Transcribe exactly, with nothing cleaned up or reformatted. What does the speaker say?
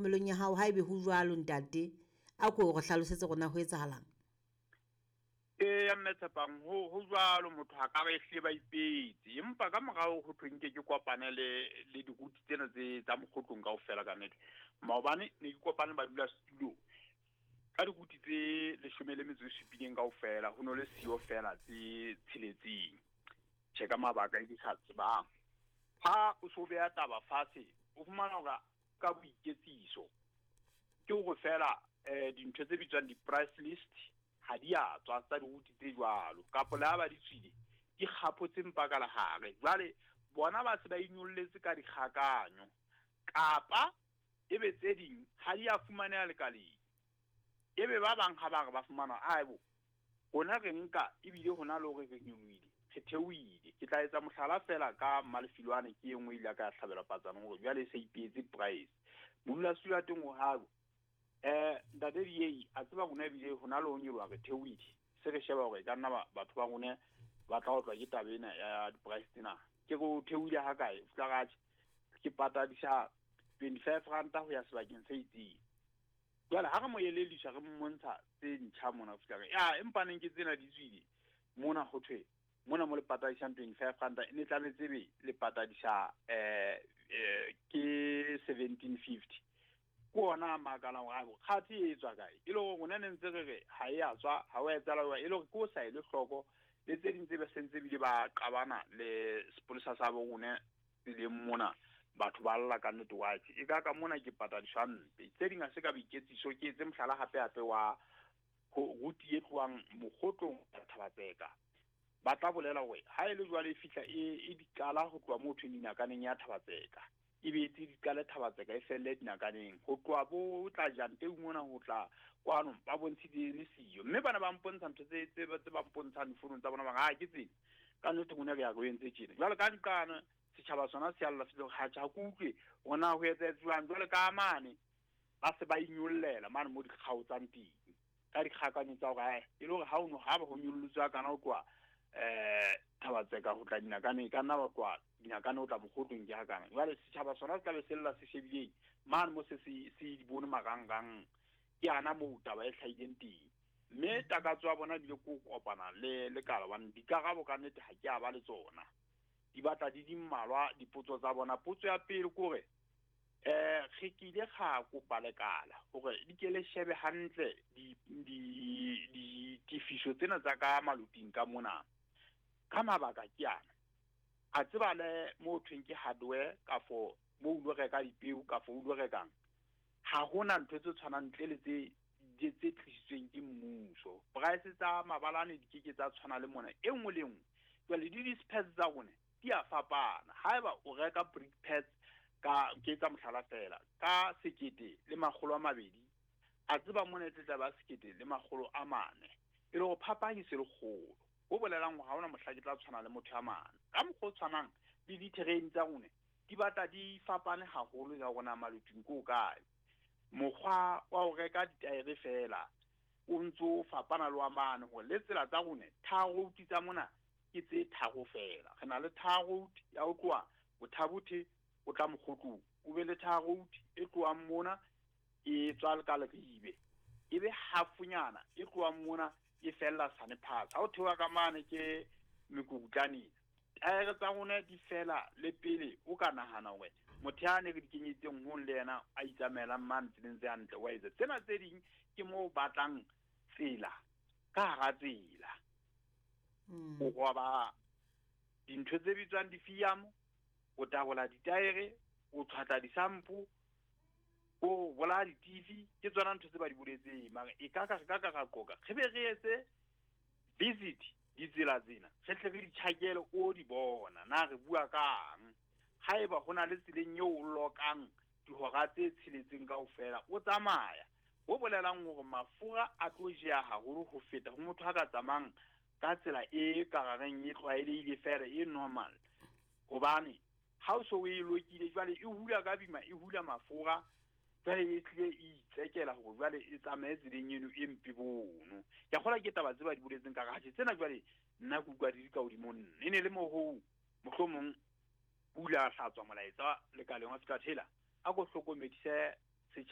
tlhokomelong ya hao haebe ho jwalo ntate a ko go hlalosetse gona ho etsahalang. e ya Mmetsepang ho ho jwalo motho ha ka ba ehle ba ipetse empa ka morao ho thwenge ke kopane le le dikuti tsena tse tsa mogotlong kaofela ka nnete maobane ne ke kopane ba dula studio ka dikuti tse leshome le metso e supileng kaofela ho no le sio fela tse tshiletseng che ka mabaka e di sa tsebang ha o so beya taba fase o fumana hore ka boiketsiso ke go fela eh dintho tse bitswang di price list ha di a tswa tsa dikuti tse jwalo kapo la ba di tswile di gapotse mpa ka la hare jwale bona ba se ba inyolletse ka dikgakanyo kapa ebe tse ding ha di a fumaneha lekaleng ebe ba bang ha ba re ba fumana aibo hona re nka ebile hona le hore re nyolohile re theohile ke tla etsa mohlala fela ka malefilwane ke engwe ile ka hlabela patsana hore jwale se ipietse price modula sula teng ho habo eh ndade di a tseba gona bile hona le ho nyolwa re theohile se re sheba hore ka nna batho ba gone ba tla otlwa ke tabena ya di price tsena ke go theohile ha kae fla ga ke patadisa twenty-five rand ho ya sebakeng se itseng jwale ha re mo elelisha re mmontsha tse ntjha mona fla ga ya empa neng ke tsena di tswile mona ho thwe mona mo le patadisa twenty-five rand ne tla le tsebe le patadisa eh ke seventeen fifty kona magala wa go khati e tswa kae ile go gona ne ntse re ha ya tswa ha wa etsa la ile go ko sa ile hloko le tse dintse ba sentse bile ba qabana le sponsor sa bo gone le mona batho ba lla ka nnete wa tsi e ka ka mona ke patadiswa mpe tse dinga se ka boiketsiso ke tse mhlala hape hape wa go ruti e tlwang mogotlong Thabatseka ba tla bolela hore ha ile jwale e fihla e e dikala go tloa motho dinakaneng ya Thabatseka e be tse dikala Thabatseka e felle dinakaneng go tloa bo tla jante mona ho tla kwano ba bontshitse le siyo mme bana ba mpontsha ntse tse tse ba tse ba mpontsha difono tsa bona ba ga ke tsene ka nnete mona ya go entse tjena jwale ka dikana setjhaba sona se alla se ha tja ku utlwe ona ho etsa tswang jwale ka mane ba se ba inyollela mane mo di kgautsang teng ka dikgakanyetsa tsa hore e le hore ha o no ha ba ho nyollutswa kana o tloa eh Thabatseka ho tla dinakane ka nna ba tloa dinakane o tla mogotlong ke ha kana jwale setjhaba sona se tla be sella se shebile mane mo se se se di bone magangang ke ana mo taba e tlhaileng teng mme takatswa bona di le go kopana le le kala ba di karabo ka nnete ha ke a ba le tsona di batla di di mmalwa dipotso tsa bona potso ya pele kore eh re kile ga go balekala hore di ke le shebe hantle di di di tifisho tsena tsa ka maluting ka mona ka mabaka ke ana a tseba le mo thweng ke hardware ka fo mo ulo reka dipeu ka fo ulo rekang ha hona ntwe tse tshwanang ntle le tse di tse tlisitsweng ke mmuso price tsa mabalane di ke tsa tshwana le mona e nngwe le nngwe jwale di di spares tsa gone di a fapana haeba o reka brick pads ka ke tsa mohlala fela ka sekete le magolo a mabedi a tseba mona tletla ba sekete le magolo a mane e le go phapang se le golo go bolelang go ha ona mohla ke tla tshwana le motho a mane ka mokgo tshwanang le di terrain tsa gone di batla di fapane haholo ya gona maluting ko kae mokgwa wa go reka ditaere fela o ntso fapana le wa mane go le tsela tsa gone tharo tsa mona ke tse tharo fela re na le tharo ya go tloa bothabothe o tla mogotlo o be le tharo e tloang mona e tswa le ka le ribe ebe hafunyana e tloang mona e fella sane pass ha o thewa ka mane ke mekutlane taere tsa gone di fela le pele o ka nahana hore motho ya ne re di kenyetseng ho le yena a itsamela man tseleng tse hantle wa itse tsena tse ding ke mo batlang tsela ka ga tsela o go ba dintho tse bitswang di fiamo o tabola ditaere o tshwatla disampo o bola di T V ke tsona ntho tse ba di buletseng mara e ka ka ka ka qoka re be re etse visit di tsela tsena re tle re di tshakele o di bona na re bua kang haeba hona le tseleng eo o lokang dihora tse tshiletseng kaofela o tsamaya o bolelang hore mafura a tlo jea haholo ho feta ho motho ha ka tsamang ka tsela e karareng e tlwaelehile fela e normal hobane ha o so e lokile jwale e hula ka bima e hula mafura jwale e tlile e itsekela hore jwale e tsamaye tseleng eno e mpe bono ya gola ke taba tse ba di boletseng ka ga tsena jwale nna go kwa di ka odimo nne ne le mo ho mohlomong bula hlatswa molaetsa le ka lengwa ska thela a go hlokomedise